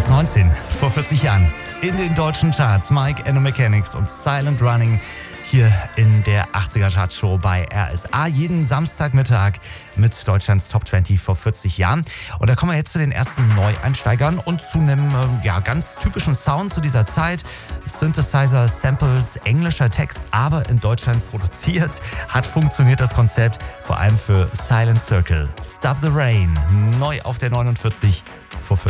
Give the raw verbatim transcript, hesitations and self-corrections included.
neunzehn, vor vierzig Jahren. In den deutschen Charts Mike and the Mechanics und Silent Running hier in der achtziger Chartshow bei R S A. Jeden Samstagmittag mit Deutschlands Top zwanzig vor vierzig Jahren. Und da kommen wir jetzt zu den ersten Neueinsteigern und zu einem ja, ganz typischen Sound zu dieser Zeit. Synthesizer, Samples, englischer Text, aber in Deutschland produziert. Hat funktioniert das Konzept, vor allem für Silent Circle. Stop the Rain, neu auf der neunundvierzig vor vierzig